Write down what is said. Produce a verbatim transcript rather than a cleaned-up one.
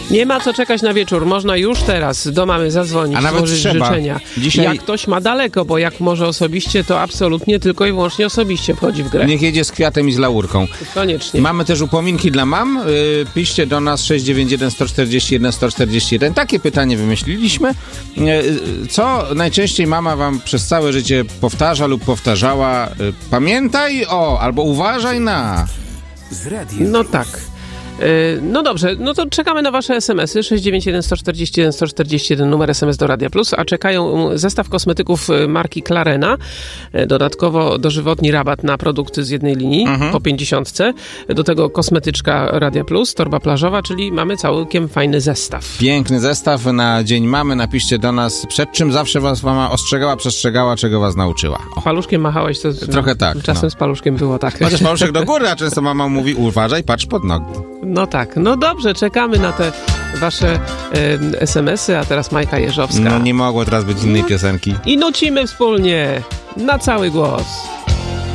Nie ma co czekać na wieczór. Można już teraz do mamy zadzwonić, A nawet złożyć trzeba. życzenia. Dzisiaj... Jak ktoś ma daleko, bo jak może osobiście, to absolutnie tylko i wyłącznie osobiście wchodzi w grę. Niech jedzie z kwiatem i z laurką. Koniecznie. Mamy też upominki dla mam. Yy, piszcie do nas sześć dziewięć jeden sto czterdzieści jeden sto czterdzieści jeden. Takie pytanie wymyśliliśmy. Yy, co najczęściej mama wam przez całe życie powtarza lub powtarzała? Yy, pamiętaj o, albo uważaj na. No tak. No dobrze, no to czekamy na wasze es em esy. sześć dziewięć jeden sto czterdzieści jeden sto czterdzieści jeden, numer es em es do Radia Plus, a czekają zestaw kosmetyków marki Clarena, dodatkowo dożywotni rabat na produkty z jednej linii, mhm. po pięćdziesiątce, do tego kosmetyczka Radia Plus, torba plażowa, czyli mamy całkiem fajny zestaw. Piękny zestaw na Dzień Mamy. Napiszcie do nas, przed czym zawsze was mama ostrzegała, przestrzegała, czego was nauczyła. O. Paluszkiem machałeś, to trochę tak. Czasem no. z paluszkiem było tak. Chociaż paluszek do góry, a często mama mówi, uważaj, patrz pod nogi. No tak, no dobrze, czekamy na te wasze e, es em esy, a teraz Majka Jeżowska. No nie mogło teraz być innej piosenki. I nucimy wspólnie na cały głos.